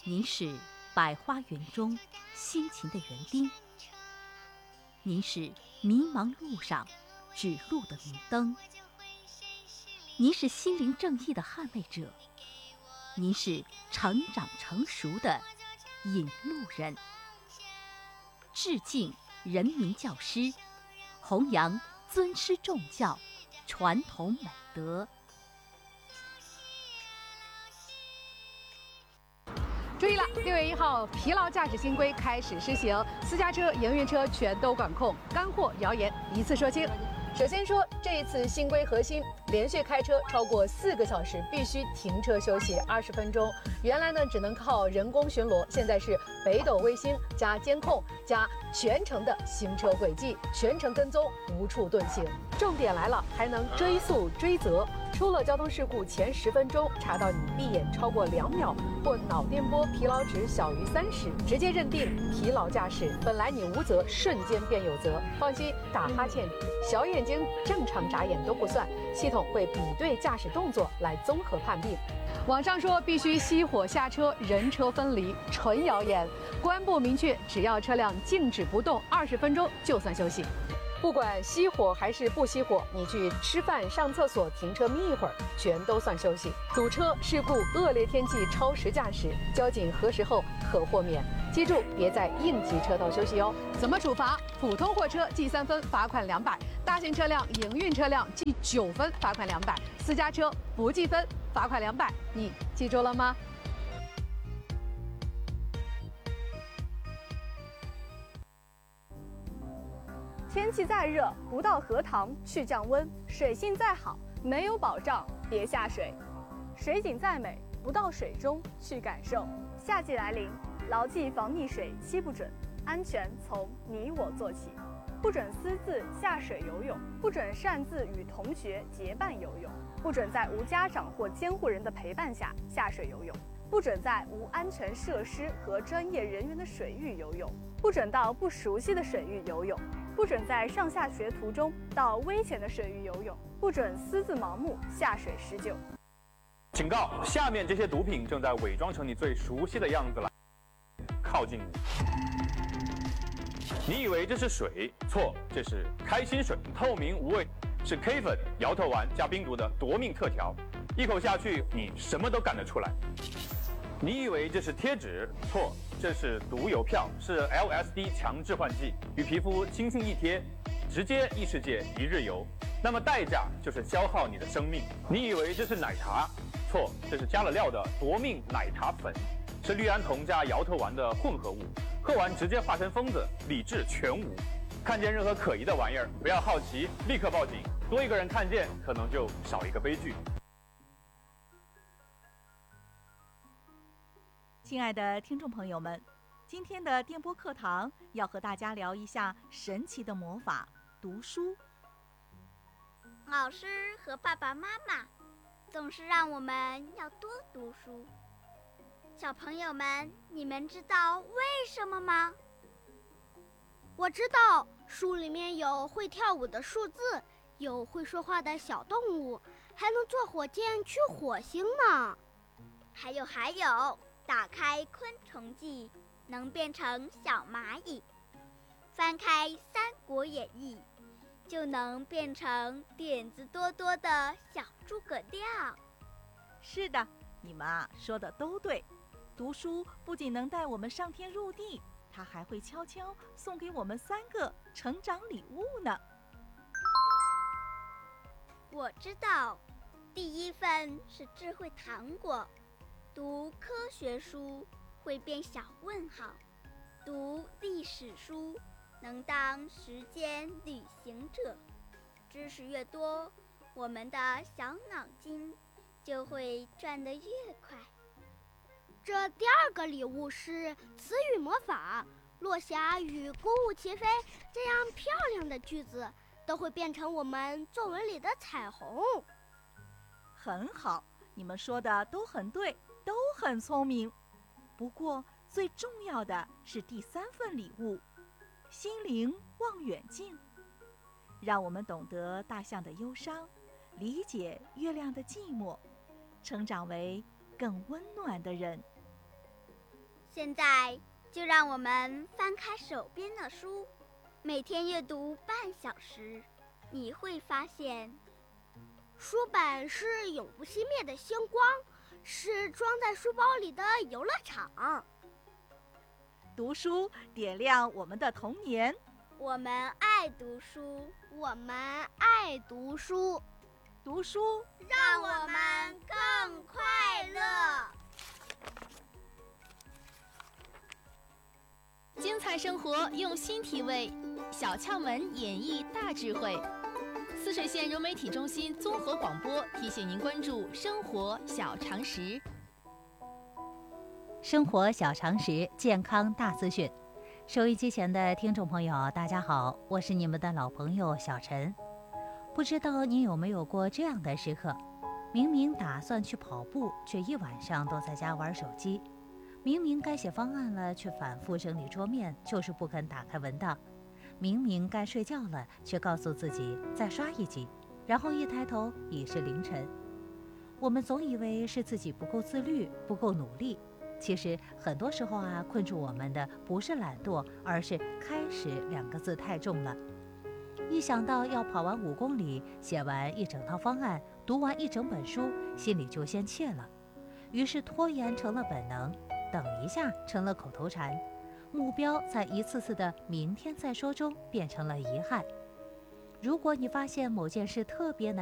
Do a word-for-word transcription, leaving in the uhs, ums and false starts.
您是百花园中辛勤的园丁，您是迷茫路上指路的明灯，您是心灵正义的捍卫者，您是成长成熟的引路人。致敬人民教师，弘扬尊师重教传统美德。 注意了，六月一号，疲劳驾驶新规开始施行，私家车、营运车全都管控，干货谣言一次说清。首先说，这一次新规核心，连续开车超过四个小时必须停车休息二十分钟。原来呢只能靠人工巡逻，现在是北斗卫星加监控加全程的行车轨迹，全程跟踪，无处遁形。重点来了，还能追溯追责。出了交通事故前十分钟查到你闭眼超过两秒或脑电波疲劳值小于三十，直接认定疲劳驾驶。本来你无责，瞬间变有责。放心，打哈欠、小眼睛正常眨眼都不算，系统会比对驾驶动作来综合判定。网上说必须熄火下车，人车分离，纯谣言。公安部明确，只要车辆静止不动二十分钟就算休息。不管熄火还是不熄火，你去吃饭、上厕所、停车眯一会儿，全都算休息。堵车、事故、恶劣天气超时驾驶，交警核实后可豁免。记住，别在应急车道休息哦。怎么处罚？普通货车记三分，罚款两百；大型车辆、营运车辆记九分，罚款两百；私家车不计分，罚款两百。你记住了吗？ 天气再热，不到荷塘去降温；水性再好，没有保障别下水；水景再美，不到水中去感受。夏季来临，牢记防溺水七不准，安全从你我做起。不准私自下水游泳，不准擅自与同学结伴游泳，不准在无家长或监护人的陪伴下下水游泳，不准在无安全设施和专业人员的水域游泳，不准到不熟悉的水域游泳，不准在上下学途中到危险的水域游泳，不准私自盲目下水施救。 警告：下面这些毒品正在伪装成你最熟悉的样子来靠近你。你以为这是水？错，这是开心水，透明无味，是 K 粉、摇头丸加冰毒的夺命特调，一口下去你什么都干得出来。你以为这是贴纸？错，这是毒邮票，是 L S D 强致幻剂，与皮肤轻轻一贴，直接异世界一日游。那么代价就是消耗你的生命。你以为这是奶茶？错，这是加了料的夺命奶茶粉，是氯胺酮加摇头丸的混合物，喝完直接化成疯子，理智全无。看见任何可疑的玩意儿，不要好奇，立刻报警。多一个人看见，可能就少一个悲剧。 亲爱的听众朋友们，今天的电波课堂要和大家聊一下神奇的魔法——读书。 老师和爸爸妈妈总是让我们要多读书。小朋友们，你们知道为什么吗？ 我知道，书里面有会跳舞的数字，有会说话的小动物，还能坐火箭去火星呢。 还有还有，打开《昆虫记》，能变成小蚂蚁；翻开《三国演义》，就能变成点子多多的小诸葛亮。 是的，你们啊说的都对。读书不仅能带我们上天入地，它还会悄悄送给我们三个成长礼物呢。 我知道，第一份是智慧糖果，读科学书会变小问号，读历史书能当时间旅行者。知识越多，我们的小脑筋就会转得越快。 这第二个礼物是词语魔法，落霞与孤鹜齐飞这样漂亮的句子都会变成我们作文里的彩虹。 很好，你们说的都很对，都很聪明。不过最重要的是第三份礼物——心灵望远镜，让我们懂得大象的忧伤，理解月亮的寂寞，成长为更温暖的人。 现在就让我们翻开手边的书，每天阅读半小时，你会发现， 书本是永不熄灭的星光，是装在书包里的游乐场。 读书点亮我们的童年， 我们爱读书， 我们爱读书， 读书让我们更快乐。 精彩生活用心体味，小窍门演绎大智慧。泗水县融媒体中心综合广播提醒您关注生活小常识。 生活小常识，健康大资讯。收音机前的听众朋友，大家好，我是你们的老朋友小陈。不知道你有没有过这样的时刻，明明打算去跑步，却一晚上都在家玩手机；明明该写方案了，却反复整理桌面，就是不肯打开文档；明明该睡觉了，却告诉自己再刷一集，然后一抬头已是凌晨。我们总以为是自己不够自律，不够努力。其实很多时候啊，困住我们的不是懒惰，而是开始两个字太重了。一想到要跑完五公里，写完一整套方案，读完一整本书，心里就先怯了。于是拖延成了本能，等一下成了口头禅，目标在一次次的明天再说中变成了遗憾。如果你发现某件事特别难